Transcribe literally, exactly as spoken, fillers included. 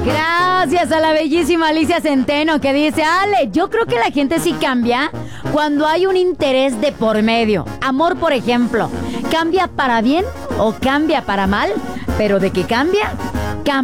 Gracias a la bellísima Alicia Centeno que dice: Ale, yo creo que la gente sí cambia cuando hay un interés de por medio. Amor, por ejemplo, ¿cambia para bien o cambia para mal? Pero de que cambia, cambia.